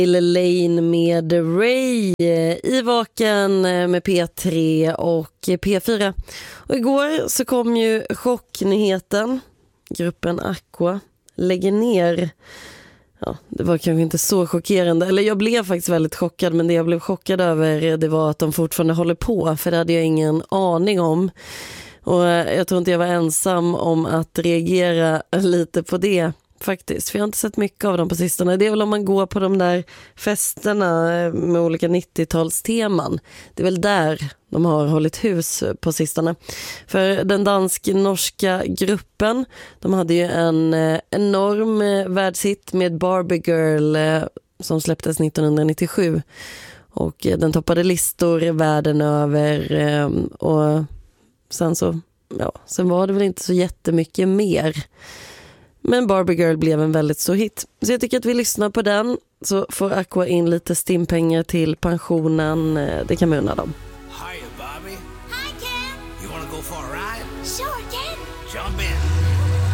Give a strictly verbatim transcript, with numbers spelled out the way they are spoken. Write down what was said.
Lane med Ray i Vaken med P tre och P fyra. Och igår så kom ju chocknyheten. Gruppen Aqua lägger ner. Ja, det var kanske inte så chockerande. Eller jag blev faktiskt väldigt chockad. Men det jag blev chockad över, det var att de fortfarande håller på. För det hade jag ingen aning om. Och jag tror inte jag var ensam om att reagera lite på det. Faktiskt, för jag har inte sett mycket av dem på sistone. Det är väl om man går på de där festerna med olika nittiotalsteman. Det är väl där de har hållit hus på sistone. För den dansk-norska gruppen, de hade ju en enorm världshit med Barbie Girl som släpptes nittonhundranittiosju. Och den toppade listor världen över. Och sen så, ja, sen var det väl inte så jättemycket mer. Men Barbie Girl blev en väldigt stor hit. Så jag tycker att vi lyssnar på den. Så får Aqua in lite stimpengar till pensionen. Det kan man unna dem. Hiya, Barbie. Hi, Ken. You wanna go for a ride? Sure, Ken. Jump in.